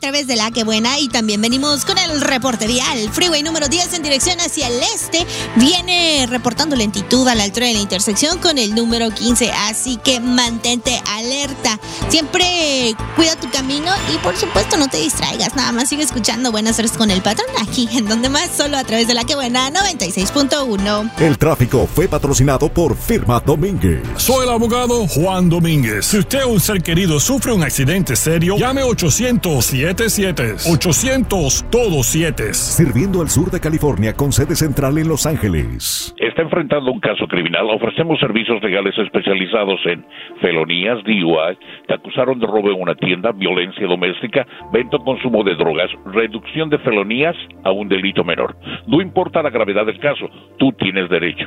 través de La Que Buena y también venimos con el reporte vial. Freeway número 10 en dirección hacia el este viene reportando lentitud a la altura de la intersección con el número 15, así que mantente alerta. Siempre cuida tu camino y por supuesto no te distraigas, nada más sigue escuchando Buenas Tardes con el Patrón aquí en Donde Más, solo a través de La Que Buena 96.1. El tráfico fue patrocinado por Firma Domínguez. Soy el abogado Juan Domínguez. Si usted o un ser querido sufre un accidente serio, llame 800-77. 800 todos 7. Sirviendo al sur de California con sede central en Los Ángeles. ¿Está enfrentando un caso criminal? Ofrecemos servicios legales especializados en felonías, DUI, te acusaron de robo en una tienda, violencia doméstica, venta o consumo de drogas, reducción de felonías a un delito menor. No importa la gravedad del caso, tú tienes derecho.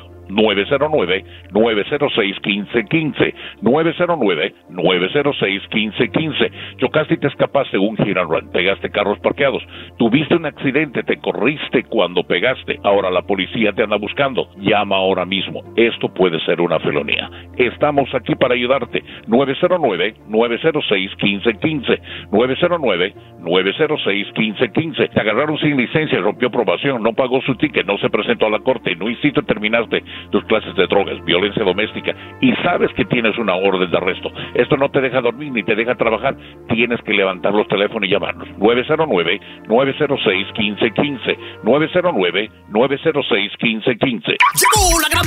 909-906-1515. 909-906-1515. Chocaste y te escapaste un hit and run. Pegaste carros parqueados. Tuviste un accidente, te corriste cuando pegaste. Ahora la policía te anda buscando. Llama ahora mismo. Esto puede ser una felonía. Estamos aquí para ayudarte. 909-906-1515. 909-906-1515. Te agarraron sin licencia, rompió probación, no pagó su ticket, no se presentó a la corte, no hiciste, terminaste tus clases de drogas, violencia doméstica y sabes que tienes una orden de arresto. Esto no te deja dormir ni te deja trabajar. Tienes que levantar los teléfonos y llamarnos. 909-906-1515. 909-906-1515. ¡Llegó la gran